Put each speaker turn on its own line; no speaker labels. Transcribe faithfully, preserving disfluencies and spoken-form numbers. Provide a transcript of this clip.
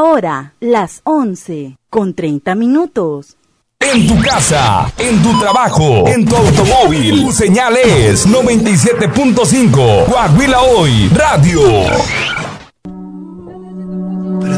hora, las once, con treinta minutos.
En tu casa, en tu trabajo, en tu automóvil, tu señal es noventa y siete punto cinco, Coahuila Hoy Radio.